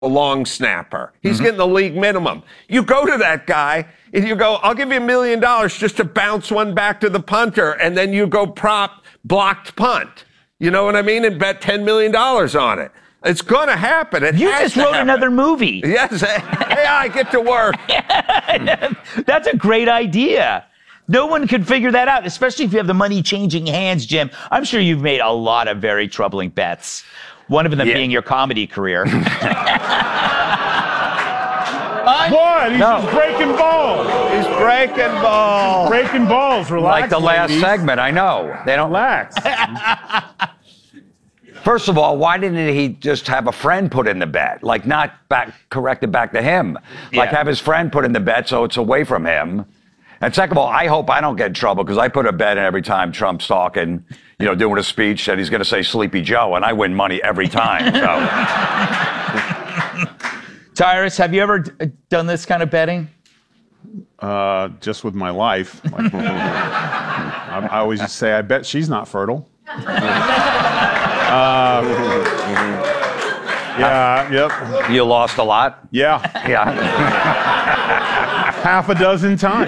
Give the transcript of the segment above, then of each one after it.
a long snapper. He's getting the league minimum. You go to that guy and you go, I'll give you $1 million just to bounce one back to the punter, and then you go prop blocked punt. You know what I mean? And bet $10 million on it. It's going to happen. You just wrote another movie. Yes. Hey, I get to work. That's a great idea. No one could figure that out, especially if you have the money changing hands, Jim. I'm sure you've made a lot of very troubling bets. One of them being your comedy career. What? He's just breaking balls. He's breaking balls. Breaking balls. Relax. Like the last ladies. segment, I know. They don't Relax. First of all, why didn't he just have a friend put in the bet? Like, not correct it back to him. Like, have his friend put in the bet so it's away from him. And second of all, I hope I don't get in trouble, because I put a bet in every time Trump's talking, doing a speech that he's going to say Sleepy Joe, and I win money every time. So. Tyrus, have you ever done this kind of betting? Just with my life. I always just say, I bet she's not fertile. Yeah, yep. You lost a lot? Yeah. Yeah. Half a dozen times.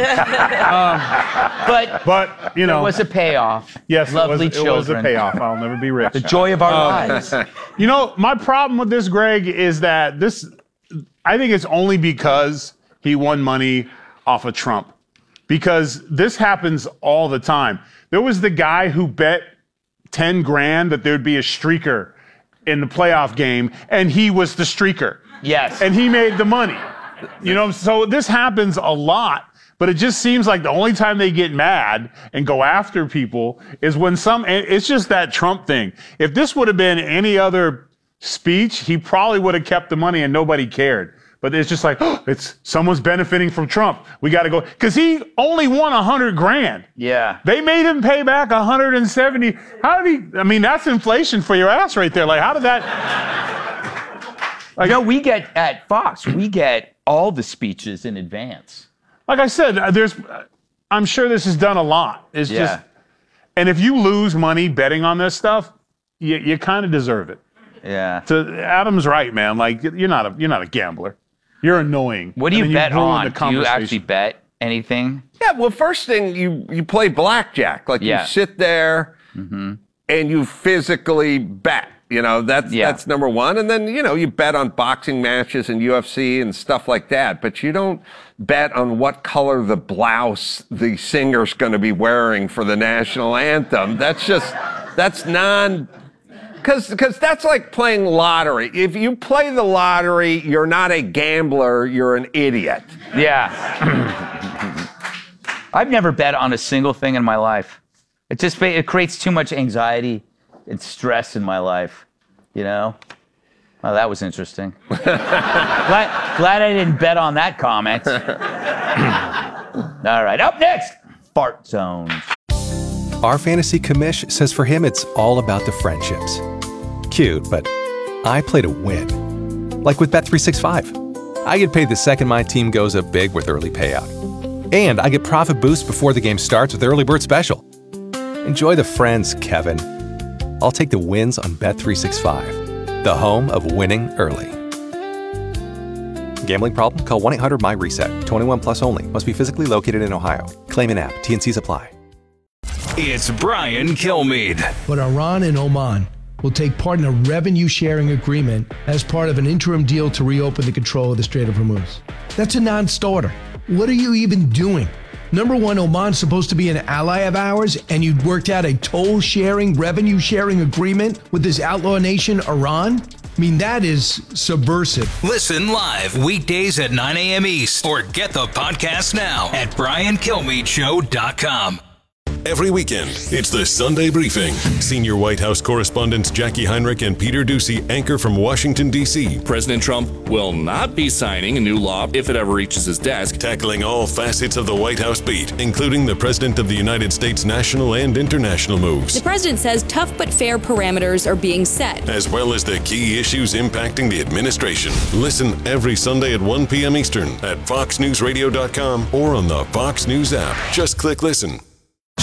But it was a payoff. Yes, Lovely it was a payoff. I'll never be rich. The joy of our lives. My problem with this, Greg, is that I think it's only because he won money off of Trump. Because this happens all the time. There was the guy who bet $10,000 that there'd be a streaker in the playoff game, and he was the streaker. Yes. And he made the money. So this happens a lot, but it just seems like the only time they get mad and go after people is when it's just that Trump thing. If this would have been any other speech, he probably would have kept the money and nobody cared. But it's just like, it's someone's benefiting from Trump. We got to go. Because he only won $100,000. Yeah. They made him pay back 170. That's inflation for your ass right there. Like, how did that? We get at Fox, we get all the speeches in advance. Like I said, I'm sure this is done a lot. It's just, and if you lose money betting on this stuff, you kind of deserve it. Yeah. So Adam's right, man. Like, you're not a gambler. You're annoying. What do you bet on? Do you actually bet anything? Yeah, well, first thing, you play blackjack. Like, you sit there and you physically bet. That's number one. And then, you bet on boxing matches and UFC and stuff like that. But you don't bet on what color the blouse the singer's going to be wearing for the national anthem. That's Because that's like playing lottery. If you play the lottery, you're not a gambler, you're an idiot. Yeah. I've never bet on a single thing in my life. It creates too much anxiety and stress in my life, Well, that was interesting. glad I didn't bet on that comment. All right, up next, Fart Zones. Our fantasy commish says for him it's all about the friendships. Cute, but I play to win. Like with Bet365. I get paid the second my team goes up big with early payout. And I get profit boost before the game starts with Early Bird Special. Enjoy the friends, Kevin. I'll take the wins on Bet365, the home of winning early. Gambling problem? Call 1-800-MY-RESET. 21 plus only. Must be physically located in Ohio. Claim in app. T&Cs apply. It's Brian Kilmeade. But Iran and Oman will take part in a revenue-sharing agreement as part of an interim deal to reopen the control of the Strait of Hormuz. That's a non-starter. What are you even doing? Number one, Oman's supposed to be an ally of ours, and you'd worked out a toll-sharing, revenue-sharing agreement with this outlaw nation, Iran? That is subversive. Listen live weekdays at 9 a.m. East, or get the podcast now at BrianKilmeadeShow.com. Every weekend, it's the Sunday Briefing. Senior White House correspondents Jackie Heinrich and Peter Doocy anchor from Washington, D.C. President Trump will not be signing a new law if it ever reaches his desk. Tackling all facets of the White House beat, including the President of the United States' national and international moves. The president says tough but fair parameters are being set, as well as the key issues impacting the administration. Listen every Sunday at 1 p.m. Eastern at FoxNewsRadio.com or on the Fox News app. Just click listen.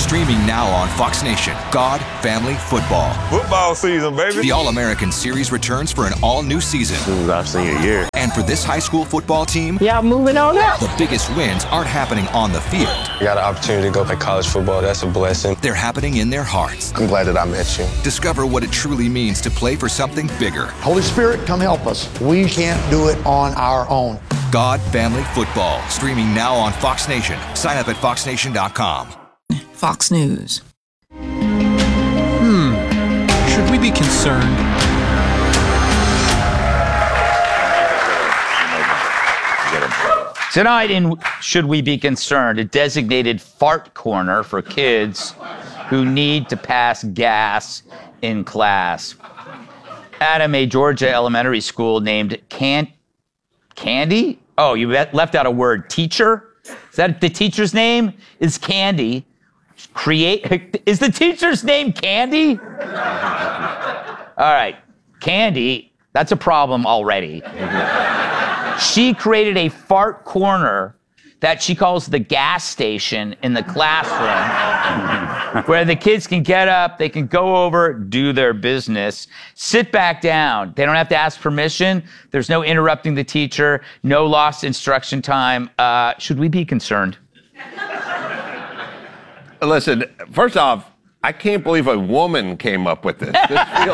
Streaming now on Fox Nation. God, Family, Football. Football season, baby. The All-American Series returns for an all-new season. This is our senior year. And for this high school football team, moving on up. The biggest wins aren't happening on the field. I got an opportunity to go play college football. That's a blessing. They're happening in their hearts. I'm glad that I met you. Discover what it truly means to play for something bigger. Holy Spirit, come help us. We can't do it on our own. God, Family, Football. Streaming now on Fox Nation. Sign up at foxnation.com. Fox News. Should we be concerned? Tonight in Should We Be Concerned, a designated fart corner for kids who need to pass gas in class. Adam, a Georgia elementary school named Candy? Oh, you left out a word. Teacher? Is that the teacher's name? Is Candy. Is the teacher's name Candy? All right. Candy, that's a problem already. She created a fart corner that she calls the gas station in the classroom, where the kids can get up, they can go over, do their business, sit back down. They don't have to ask permission. There's no interrupting the teacher, no lost instruction time. Should we be concerned? Listen, first off, I can't believe a woman came up with this.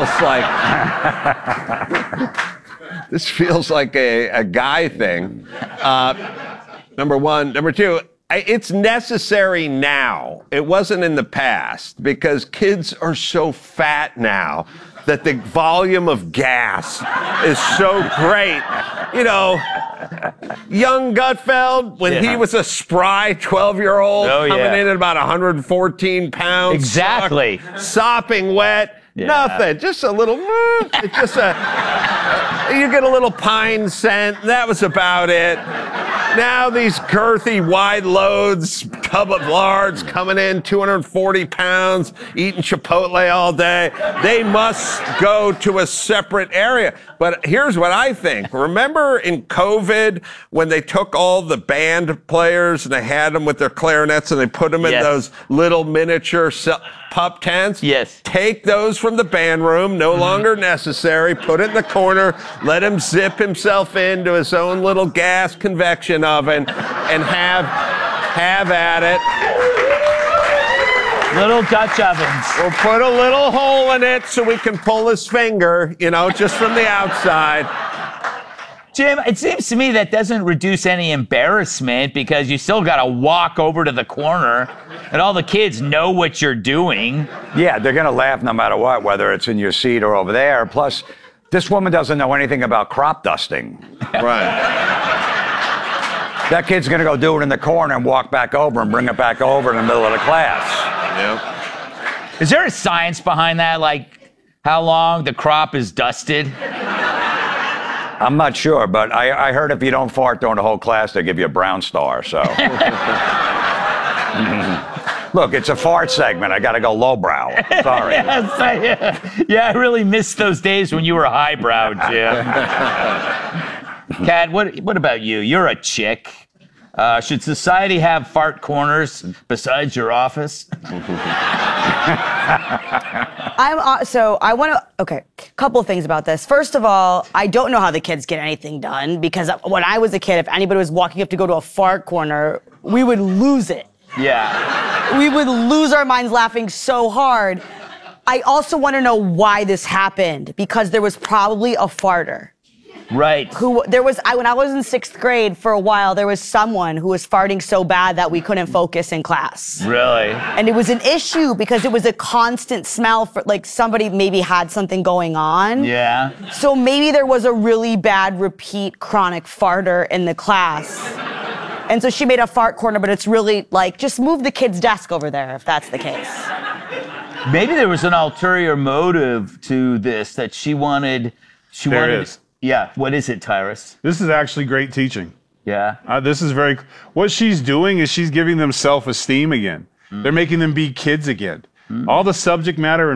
This feels like a guy thing. Number one. Number two, it's necessary now. It wasn't in the past because kids are so fat now that the volume of gas is so great. You know, young Gutfeld, when he was a spry 12-year-old coming in at about 114 pounds. Exactly. Sopping wet. Yeah. Nothing. Just a little, you get a little pine scent. That was about it. Now these girthy, wide loads, tub of lards coming in, 240 pounds, eating Chipotle all day. They must go to a separate area. But here's what I think. Remember in COVID when they took all the band players and they had them with their clarinets and they put them in those little miniature pup tents? Yes. Take those from the band room, no longer necessary, put it in the corner, let him zip himself into his own little gas convection oven and have at it. Little Dutch ovens. We'll put a little hole in it so we can pull his finger, just from the outside. Jim, it seems to me that doesn't reduce any embarrassment because you still got to walk over to the corner and all the kids know what you're doing. Yeah, they're going to laugh no matter what, whether it's in your seat or over there. Plus, this woman doesn't know anything about crop dusting. Right. That kid's going to go do it in the corner and walk back over and bring it back over in the middle of the class. Yep. Is there a science behind that? Like how long the crop is dusted? I'm not sure, but I heard if you don't fart during the whole class, they give you a brown star, so. Look, it's a fart segment. I got to go lowbrow. Sorry. Yeah, I really missed those days when you were highbrow, Jim. Kat, what about you? You're a chick. Should society have fart corners besides your office? Couple of things about this. First of all, I don't know how the kids get anything done because when I was a kid, if anybody was walking up to go to a fart corner, we would lose it. Yeah. We would lose our minds laughing so hard. I also want to know why this happened because there was probably a farter. Right. When I was in 6th grade for a while, there was someone who was farting so bad that we couldn't focus in class. Really? And it was an issue because it was a constant smell for like somebody maybe had something going on. Yeah. So maybe there was a really bad repeat chronic farter in the class. And so she made a fart corner, but it's really like, just move the kid's desk over there if that's the case. Maybe there was an ulterior motive to this that she wanted. There is. Yeah. What is it, Tyrus? This is actually great teaching. Yeah. What she's doing is she's giving them self-esteem again. They're making them be kids again. All the subject matter and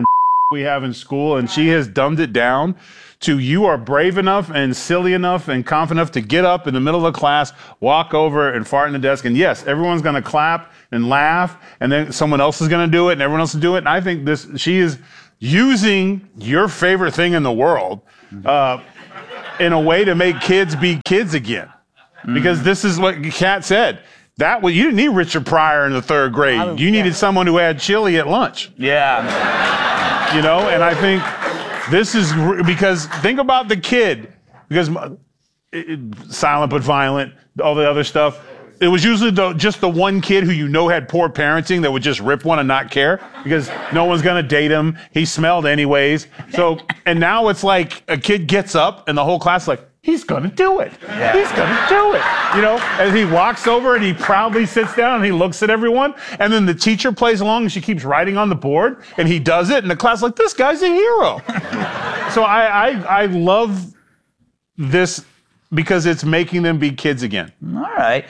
we have in school, and she has dumbed it down to you are brave enough and silly enough and confident enough to get up in the middle of the class, walk over and fart in the desk. And yes, everyone's going to clap and laugh, and then someone else is going to do it, and everyone else will do it. And I think she is using your favorite thing in the world in a way to make kids be kids again. Because this is what Kat said. You didn't need Richard Pryor in the 3rd grade. You needed someone who had chili at lunch. Yeah. And I think this is because think about the kid, because silent but violent, all the other stuff. It was usually just the one kid who had poor parenting that would just rip one and not care because no one's going to date him. He smelled anyways. So, and now it's like a kid gets up and the whole class is like, he's going to do it. Yeah. He's going to do it. As he walks over and he proudly sits down and he looks at everyone. And then the teacher plays along and she keeps writing on the board and he does it. And the class is like, this guy's a hero. So I love this because it's making them be kids again. All right.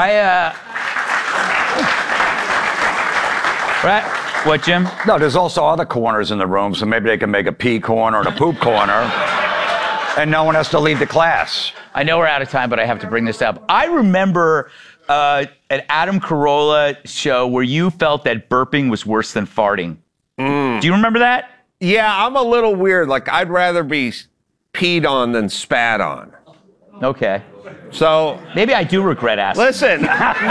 Right. What, Jim? No, there's also other corners in the room, so maybe they can make a pee corner and a poop corner. And no one has to leave the class. I know we're out of time, but I have to bring this up. I remember an Adam Carolla show where you felt that burping was worse than farting. Do you remember that? Yeah, I'm a little weird. Like, I'd rather be peed on than spat on. Okay. So maybe I do regret asking. Listen,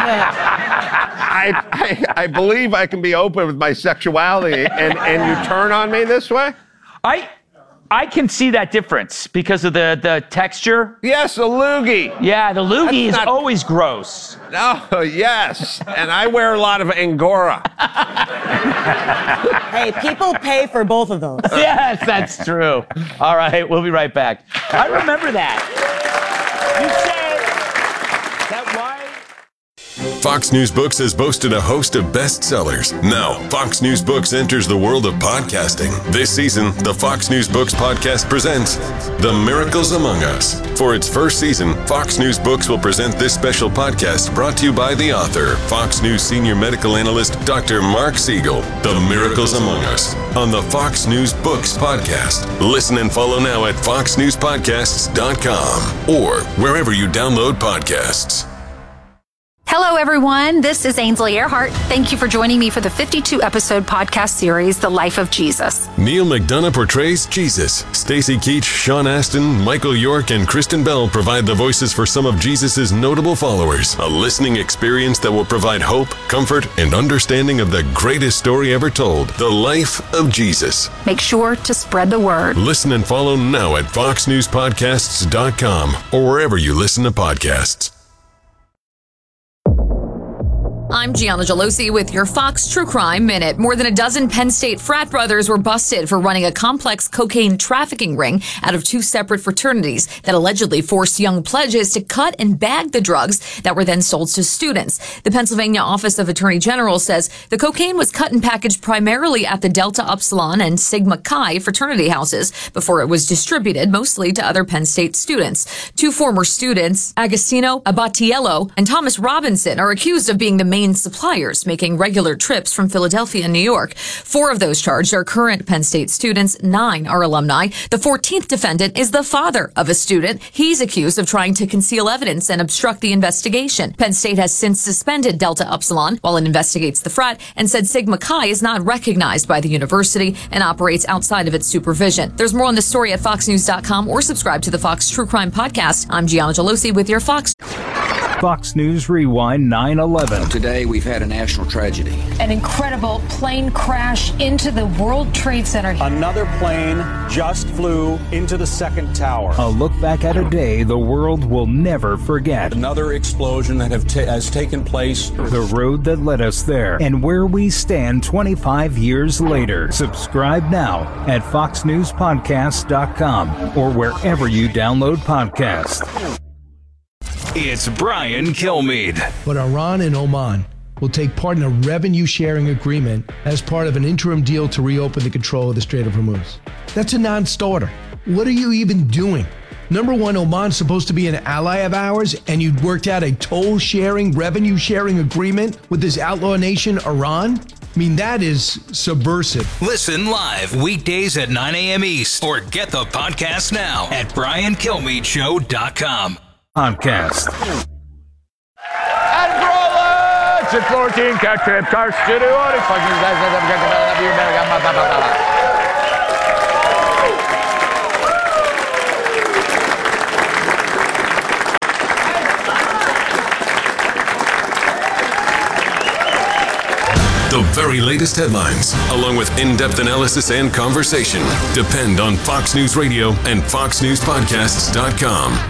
I believe I can be open with my sexuality, and you turn on me this way? I can see that difference because of the texture. Yes, a loogie. Yeah, the loogie is always gross. Oh, yes. And I wear a lot of Angora. Hey, people pay for both of those. Yes, that's true. All right, we'll be right back. I remember that. You said that why... Fox News Books has boasted a host of bestsellers. Now, Fox News Books enters the world of podcasting. This season, the Fox News Books podcast presents The Miracles Among Us. For its first season, Fox News Books will present this special podcast brought to you by the author, Fox News senior medical analyst, Dr. Mark Siegel. The Miracles Among Us on the Fox News Books podcast. Listen and follow now at foxnewspodcasts.com or wherever you download podcasts. Hello, everyone. This is Ainsley Earhart. Thank you for joining me for the 52-episode podcast series, The Life of Jesus. Neil McDonough portrays Jesus. Stacey Keach, Sean Astin, Michael York, and Kristen Bell provide the voices for some of Jesus' notable followers. A listening experience that will provide hope, comfort, and understanding of the greatest story ever told, the life of Jesus. Make sure to spread the word. Listen and follow now at foxnewspodcasts.com or wherever you listen to podcasts. I'm Gianna Gelosi with your Fox True Crime Minute. More than a dozen Penn State frat brothers were busted for running a complex cocaine trafficking ring out of two separate fraternities that allegedly forced young pledges to cut and bag the drugs that were then sold to students. The Pennsylvania Office of Attorney General says the cocaine was cut and packaged primarily at the Delta Upsilon and Sigma Chi fraternity houses before it was distributed mostly to other Penn State students. Two former students, Agostino Abatiello and Thomas Robinson, are accused of being the main suppliers, making regular trips from Philadelphia and New York. 4 of those charged are current Penn State students. 9 are alumni. The 14th defendant is the father of a student. He's accused of trying to conceal evidence and obstruct the investigation. Penn State has since suspended Delta Upsilon while it investigates the frat and said Sigma Chi is not recognized by the university and operates outside of its supervision. There's more on this story at foxnews.com or subscribe to the Fox True Crime Podcast. I'm Gianna Gelosi with your Fox. Fox News Rewind 9/11. Today we've had a national tragedy. An incredible plane crash into the World Trade Center. Another plane just flew into the second tower. A look back at a day the world will never forget. Another explosion that has taken place. The road that led us there and where we stand 25 years later. Subscribe now at foxnewspodcasts.com or wherever you download podcasts. It's Brian Kilmeade. But Iran and Oman will take part in a revenue-sharing agreement as part of an interim deal to reopen the control of the Strait of Hormuz. That's a non-starter. What are you even doing? Number one, Oman's supposed to be an ally of ours, and you'd worked out a toll-sharing, revenue-sharing agreement with this outlaw nation, Iran? I mean, that is subversive. Listen live weekdays at 9 a.m. East or get the podcast now at BrianKilmeadeShow.com. Podcast. And Rollins at 14, catch trip, car studio. The very latest headlines, along with in-depth analysis and conversation, depend on Fox News Radio and FoxNewsPodcasts.com.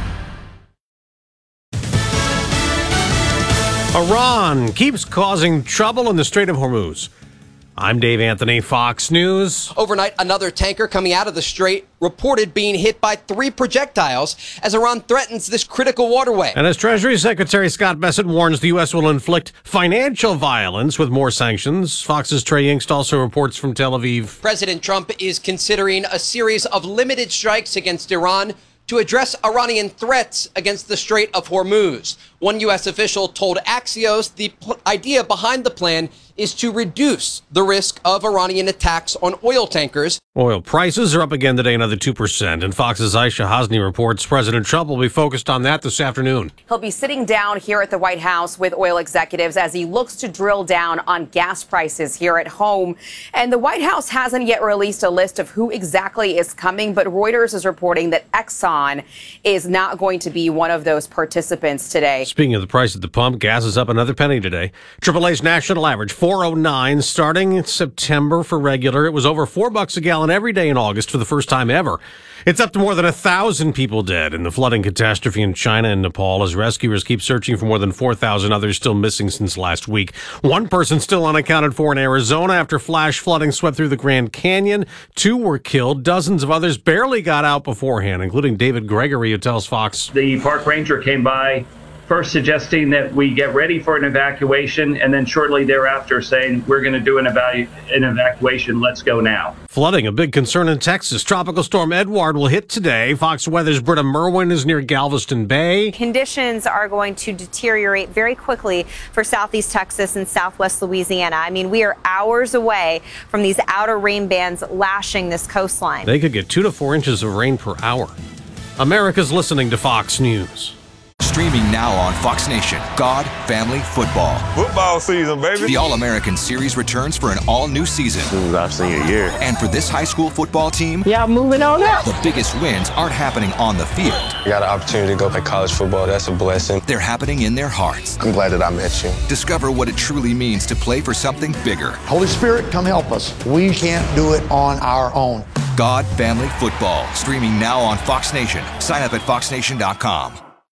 Iran keeps causing trouble in the Strait of Hormuz. I'm Dave Anthony, Fox News. Overnight, another tanker coming out of the strait reported being hit by 3 projectiles as Iran threatens this critical waterway. And as Treasury Secretary Scott Bessent warns the U.S. will inflict financial violence with more sanctions, Fox's Trey Yingst also reports from Tel Aviv. President Trump is considering a series of limited strikes against Iran to address Iranian threats against the Strait of Hormuz. One U.S. official told Axios the idea behind the plan is to reduce the risk of Iranian attacks on oil tankers. Oil prices are up again today, another 2%. And Fox's Aisha Hasni reports President Trump will be focused on that this afternoon. He'll be sitting down here at the White House with oil executives as he looks to drill down on gas prices here at home. And the White House hasn't yet released a list of who exactly is coming, but Reuters is reporting that Exxon is not going to be one of those participants today. Speaking of the price at the pump, gas is up another penny today. AAA's national average, $4.09, starting in September for regular. It was over $4 a gallon every day in August for the first time ever. It's up to more than 1,000 people dead in the flooding catastrophe in China and Nepal as rescuers keep searching for more than 4,000 others still missing since last week. One person still unaccounted for in Arizona after flash flooding swept through the Grand Canyon. 2 were killed. Dozens of others barely got out beforehand, including David Gregory, who tells Fox. The park ranger came by first suggesting that we get ready for an evacuation, and then shortly thereafter saying, we're going to do an evacuation, let's go now. Flooding, a big concern in Texas. Tropical storm Edward will hit today. Fox Weather's Britta Merwin is near Galveston Bay. Conditions are going to deteriorate very quickly for southeast Texas and southwest Louisiana. I mean, we are hours away from these outer rain bands lashing this coastline. They could get 2 to 4 inches of rain per hour. America's listening to Fox News. Streaming now on Fox Nation, God, Family, Football. Football season, baby. The All-American Series returns for an all-new season. I've seen a year. And for this high school football team, moving on up. The biggest wins aren't happening on the field. I got an opportunity to go play college football. That's a blessing. They're happening in their hearts. I'm glad that I met you. Discover what it truly means to play for something bigger. Holy Spirit, come help us. We can't do it on our own. God, Family, Football. Streaming now on Fox Nation. Sign up at foxnation.com.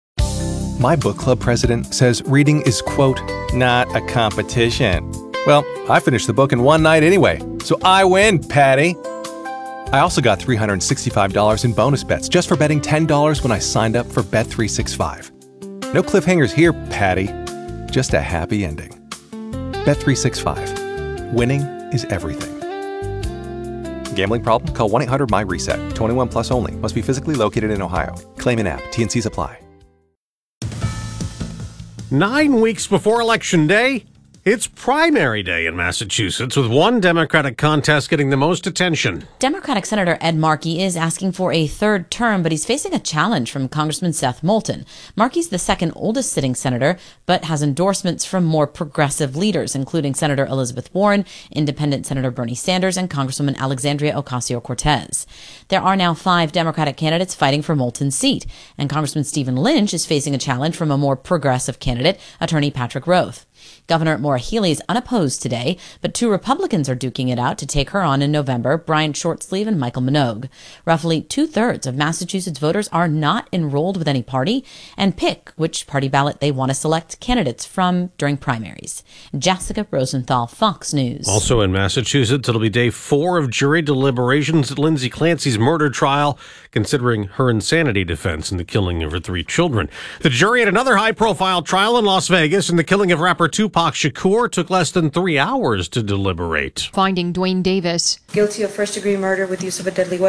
My book club president says reading is, quote, not a competition. Well, I finished the book in one night anyway, so I win, Patty. I also got $365 in bonus bets just for betting $10 when I signed up for Bet365. No cliffhangers here, Patty. Just a happy ending. Bet365. Winning is everything. Gambling problem? Call 1-800-MY-RESET. 21 plus only. Must be physically located in Ohio. Claim in app. T&Cs apply. 9 weeks before Election Day, it's primary day in Massachusetts, with one Democratic contest getting the most attention. Democratic Senator Ed Markey is asking for a third term, but he's facing a challenge from Congressman Seth Moulton. Markey's the second oldest sitting senator, but has endorsements from more progressive leaders, including Senator Elizabeth Warren, Independent Senator Bernie Sanders, and Congresswoman Alexandria Ocasio-Cortez. There are now 5 Democratic candidates fighting for Moulton's seat, and Congressman Stephen Lynch is facing a challenge from a more progressive candidate, Attorney Patrick Roth. Governor Maura Healey is unopposed today, but 2 Republicans are duking it out to take her on in November, Brian Shortsleeve and Michael Minogue. Roughly 2/3 of Massachusetts voters are not enrolled with any party and pick which party ballot they want to select candidates from during primaries. Jessica Rosenthal, Fox News. Also in Massachusetts, it'll be day 4 of jury deliberations at Lindsay Clancy's murder trial, considering her insanity defense in the killing of her 3 children. The jury had another high-profile trial in Las Vegas in the killing of rapper Tupac Shakur took less than 3 hours to deliberate. Finding Dwayne Davis guilty of first-degree murder with use of a deadly weapon.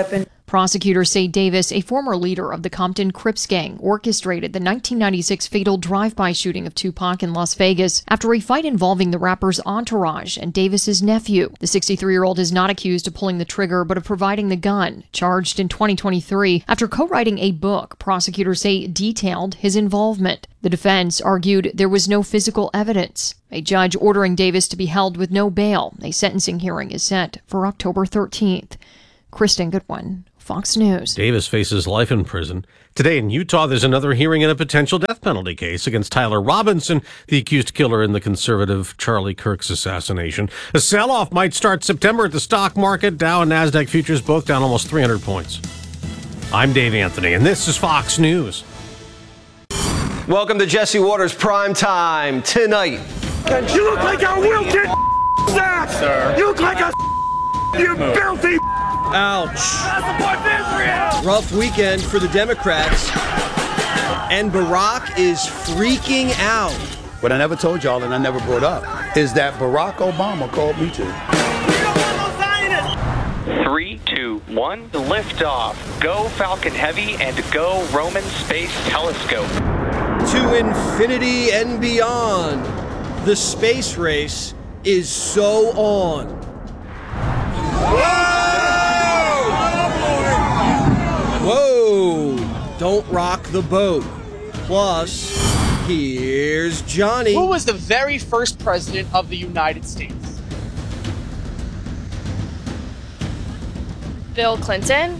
Prosecutors say Davis, a former leader of the Compton Crips gang, orchestrated the 1996 fatal drive-by shooting of Tupac in Las Vegas after a fight involving the rapper's entourage and Davis's nephew. The 63-year-old is not accused of pulling the trigger, but of providing the gun. Charged in 2023 after co-writing a book prosecutors say detailed his involvement. The defense argued there was no physical evidence. A judge ordering Davis to be held with no bail. A sentencing hearing is set for October 13th. Kristen Goodwin, Fox News. Davis faces life in prison. Today in Utah, there's another hearing in a potential death penalty case against Tyler Robinson, the accused killer in the conservative Charlie Kirk's assassination. A sell-off might start September at the stock market. Dow and NASDAQ futures both down almost 300 points. I'm Dave Anthony, and this is Fox News. Welcome to Jesse Waters Prime Time tonight. You look like a wilted snack! Sir. You look like a you filthy. Ouch. Rough weekend for the Democrats. And Barack is freaking out. What I never told y'all and I never brought up is that Barack Obama called me to. 3, 2, 1, liftoff. Go Falcon Heavy and go Roman Space Telescope. To infinity and beyond. The space race is so on. Whoa! Don't rock the boat. Plus, here's Johnny. Who was the very first president of the United States? Bill Clinton.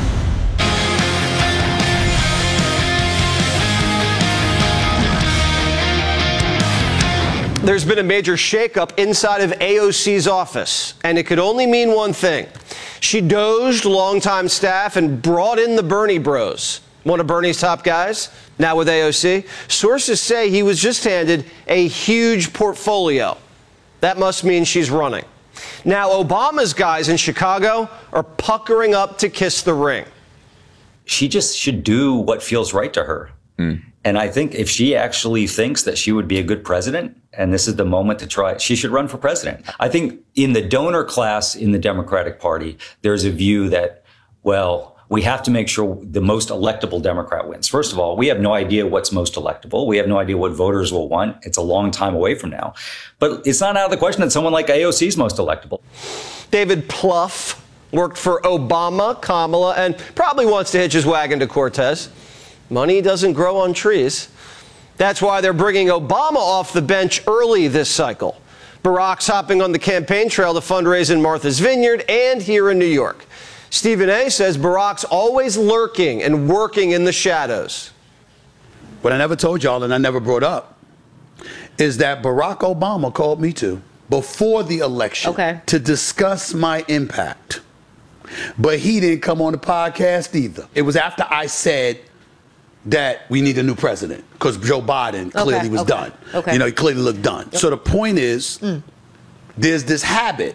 There's been a major shakeup inside of AOC's office, and it could only mean one thing. She dozed longtime staff and brought in the Bernie bros. One of Bernie's top guys, now with AOC. Sources say he was just handed a huge portfolio. That must mean she's running. Now, Obama's guys in Chicago are puckering up to kiss the ring. She just should do what feels right to her. And I think if she actually thinks that she would be a good president, and this is the moment to try, she should run for president. I think in the donor class in the Democratic Party, there's a view that, well, we have to make sure the most electable Democrat wins. First of all, we have no idea what's most electable. We have no idea what voters will want. It's a long time away from now. But it's not out of the question that someone like AOC is most electable. David Plouffe worked for Obama, Kamala, and probably wants to hitch his wagon to Cortez. Money doesn't grow on trees. That's why they're bringing Obama off the bench early this cycle. Barack's hopping on the campaign trail to fundraise in Martha's Vineyard and here in New York. Stephen A. says Barack's always lurking and working in the shadows. What I never told y'all and I never brought up is that Barack Obama called me to before the election to discuss my impact. But he didn't come on the podcast either. It was after I said that we need a new president because Joe Biden clearly was done. You know, he clearly looked done. So the point is, there's this habit.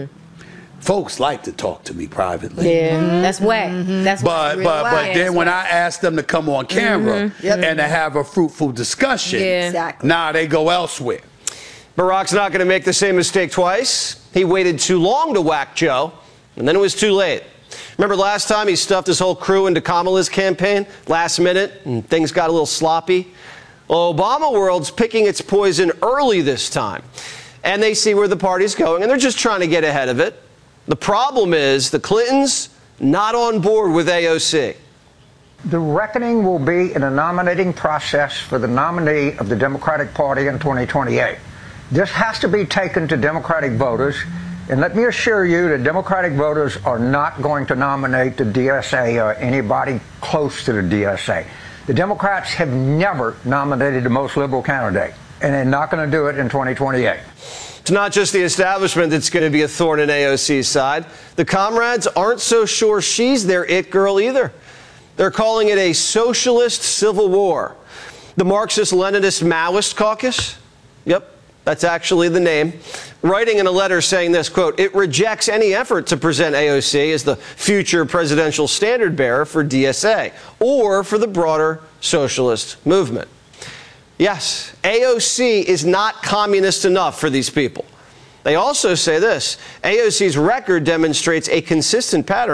Folks like to talk to me privately. Yeah, that's whack. That's but then when I ask them to come on camera and to have a fruitful discussion, now they go elsewhere. Barack's not going to make the same mistake twice. He waited too long to whack Joe, and then it was too late. Remember last time he stuffed his whole crew into Kamala's campaign last minute and things got a little sloppy? Well, Obama world's picking its poison early this time, and they see where the party's going, and they're just trying to get ahead of it. The problem is the Clintons not on board with AOC. The reckoning will be in a nominating process for the nominee of the Democratic Party in 2028. This has to be taken to Democratic voters. And let me assure you that Democratic voters are not going to nominate the DSA or anybody close to the DSA. The Democrats have never nominated the most liberal candidate, and they're not going to do it in 2028. It's not just the establishment that's going to be a thorn in AOC's side. The comrades aren't so sure she's their it girl either. They're calling it a socialist civil war. The Marxist-Leninist Maoist Caucus? Yep, that's actually the name. Writing in a letter saying this, quote, it rejects any effort to present AOC as the future presidential standard bearer for DSA or for the broader socialist movement. Yes, AOC is not communist enough for these people. They also say this, AOC's record demonstrates a consistent pattern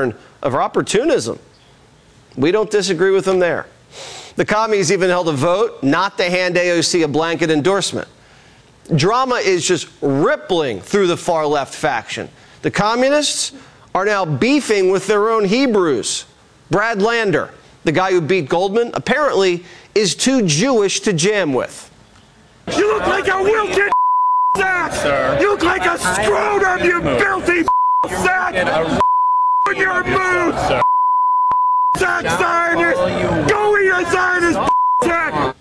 of opportunism. We don't disagree with them there. The commies even held a vote not to hand AOC a blanket endorsement. Drama is just rippling through the far-left faction. The communists are now beefing with their own Hebrews. Brad Lander, the guy who beat Goldman, apparently is too Jewish to jam with. You look like a wilted sack! Sir. You look like a scrotum, you filthy sack! In your mood! Sack Zionist! Go eat a Zionist sack!